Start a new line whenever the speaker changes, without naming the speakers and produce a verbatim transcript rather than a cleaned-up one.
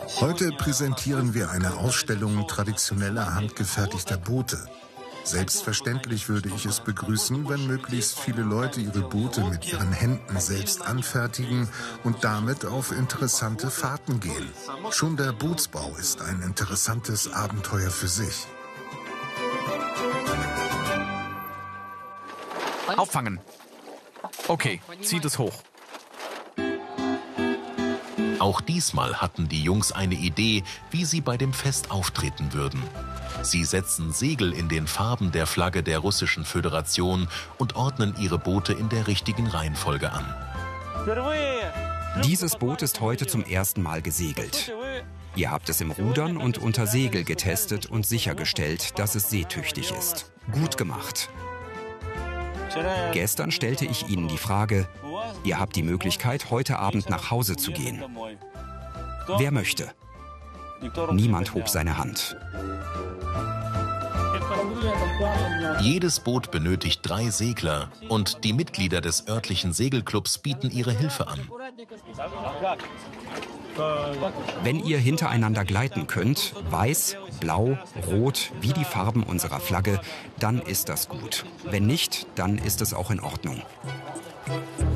Heute präsentieren wir eine Ausstellung traditioneller handgefertigter Boote. Selbstverständlich würde ich es begrüßen, wenn möglichst viele Leute ihre Boote mit ihren Händen selbst anfertigen und damit auf interessante Fahrten gehen. Schon der Bootsbau ist ein interessantes Abenteuer für sich.
Auffangen. Okay, zieht es hoch.
Auch diesmal hatten die Jungs eine Idee, wie sie bei dem Fest auftreten würden. Sie setzen Segel in den Farben der Flagge der Russischen Föderation und ordnen ihre Boote in der richtigen Reihenfolge an.
Dieses Boot ist heute zum ersten Mal gesegelt. Ihr habt es im Rudern und unter Segel getestet und sichergestellt, dass es seetüchtig ist. Gut gemacht. Gestern stellte ich Ihnen die Frage, ihr habt die Möglichkeit, heute Abend nach Hause zu gehen. Wer möchte? Niemand hob seine Hand.
Jedes Boot benötigt drei Segler und die Mitglieder des örtlichen Segelclubs bieten ihre Hilfe an.
Wenn ihr hintereinander gleiten könnt, weiß, blau, rot, wie die Farben unserer Flagge, dann ist das gut. Wenn nicht, dann ist es auch in Ordnung.